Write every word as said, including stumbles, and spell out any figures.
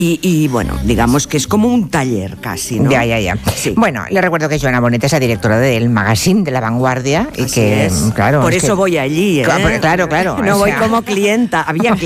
Y, y bueno, digamos que es como un taller casi, ¿no? Ya, ya, ya. Sí. Bueno, le recuerdo que Joana Bonet es la directora del magazine de La Vanguardia y Así que, es. claro, por es eso que, voy allí, ¿eh? Claro, claro. No o voy sea, como clienta. Había